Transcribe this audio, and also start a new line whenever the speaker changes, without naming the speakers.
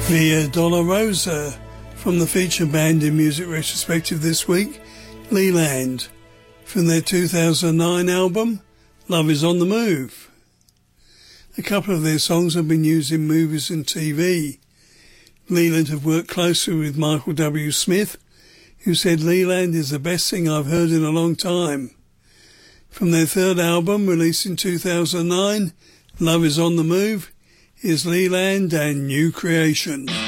Via Dolorosa from the feature band in Music Retrospective this week, Leland, from their 2009 album, Love Is On The Move. A couple of their songs have been used in movies and TV. Leland have worked closely with Michael W. Smith, who said Leland is the best thing I've heard in a long time. From their third album, released in 2009, Love Is On The Move, is Leland and New Creation.